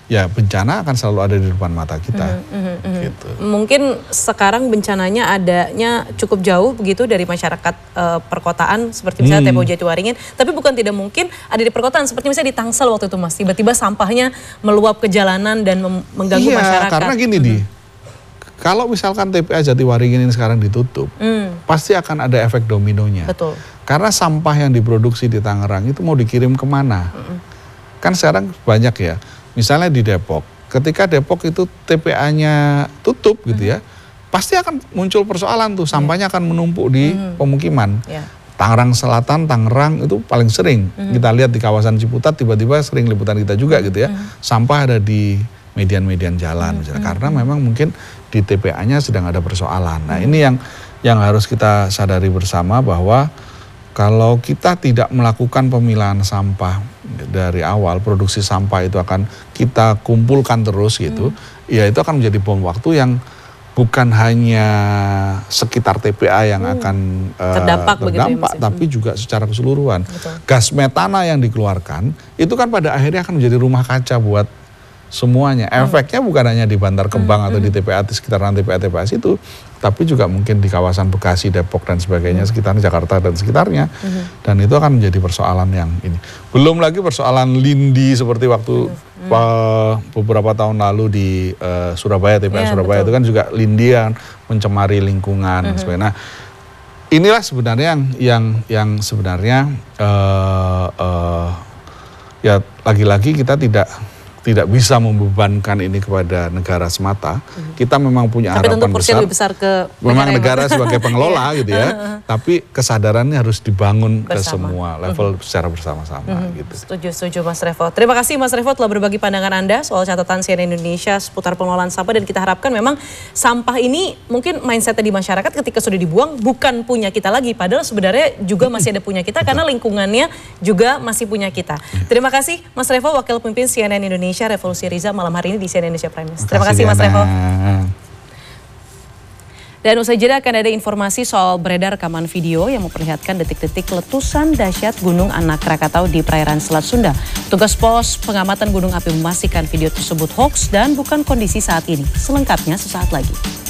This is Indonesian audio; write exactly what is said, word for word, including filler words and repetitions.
ya bencana akan selalu ada di depan mata kita. Mm -hmm. Gitu. Mungkin sekarang bencananya adanya cukup jauh begitu dari masyarakat uh, perkotaan seperti misalnya hmm. T P O Jatiwaringin, tapi bukan tidak mungkin ada di perkotaan seperti misalnya di Tangsel waktu itu Mas, tiba-tiba sampahnya meluap ke jalanan dan mengganggu iya, masyarakat. Karena gini hmm. nih, kalau misalkan T P A Jatiwaringin ini sekarang ditutup, hmm. pasti akan ada efek dominonya. Betul. Karena sampah yang diproduksi di Tangerang itu mau dikirim kemana? Hmm. Kan sekarang banyak ya. Misalnya di Depok, ketika Depok itu T P A-nya tutup gitu ya, mm-hmm. pasti akan muncul persoalan tuh, sampahnya yeah. akan menumpuk di mm-hmm. pemukiman. Yeah. Tangerang Selatan, Tangerang itu paling sering. Mm-hmm. Kita lihat di kawasan Ciputat tiba-tiba sering liputan kita juga gitu ya, mm-hmm. sampah ada di median-median jalan, mm-hmm. misalnya, karena memang mungkin di T P A-nya sedang ada persoalan. Nah mm-hmm. ini yang yang harus kita sadari bersama bahwa kalau kita tidak melakukan pemilahan sampah dari awal, produksi sampah itu akan kita kumpulkan terus gitu, hmm. ya itu akan menjadi bom waktu yang bukan hanya sekitar T P A yang hmm. akan uh, terdampak, terdampak ya, tapi juga secara keseluruhan. Betul. Gas metana yang dikeluarkan itu kan pada akhirnya akan menjadi rumah kaca buat semuanya. Hmm. Efeknya bukan hanya di Bantar Kembang hmm. atau di T P A, di sekitaran T P A T P A itu, tapi juga mungkin di kawasan Bekasi, Depok dan sebagainya, hmm. sekitar Jakarta dan sekitarnya. Hmm. Dan itu akan menjadi persoalan yang ini. Belum lagi persoalan lindi seperti waktu hmm. uh, beberapa tahun lalu di uh, Surabaya, T P A ya, Surabaya betul. Itu kan juga lindi yang mencemari lingkungan hmm. dan sebagainya. Nah, inilah sebenarnya yang yang, yang sebenarnya uh, uh, ya lagi-lagi kita tidak tidak bisa membebankan ini kepada negara semata. Hmm. Kita memang punya tapi harapan besar. lebih besar ke memang negara sebagai pengelola gitu ya. Tapi kesadarannya harus dibangun bersama. Ke semua level hmm. secara bersama-sama hmm. gitu. Setuju, setuju Mas Revo. Terima kasih Mas Revo telah berbagi pandangan Anda soal catatan C N N Indonesia seputar pengelolaan sampah, dan kita harapkan memang sampah ini mungkin mindsetnya di masyarakat ketika sudah dibuang bukan punya kita lagi, padahal sebenarnya juga masih ada punya kita karena lingkungannya juga masih punya kita. Terima kasih Mas Revo, Wakil Pemimpin C N N Indonesia Revolusi Riza malam hari ini di C N N Indonesia Prime News. Terima kasih Mas Revo. Dan usai jeda akan ada informasi soal beredar rekaman video yang memperlihatkan detik-detik letusan dahsyat Gunung Anak Krakatau di perairan Selat Sunda. Tugas pos pengamatan gunung api memastikan video tersebut hoax dan bukan kondisi saat ini. Selengkapnya sesaat lagi.